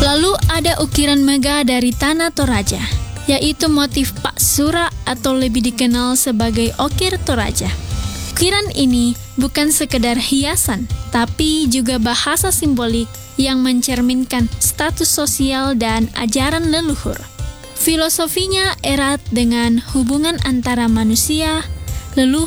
Lalu ada ukiran megah dari Tanah Toraja, yaitu motif Pak Sura atau lebih dikenal sebagai Ukir Toraja. Ukiran ini bukan sekedar hiasan, tapi juga bahasa simbolik yang mencerminkan status sosial dan ajaran leluhur. Filosofinya erat dengan hubungan antara manusia, leluhur,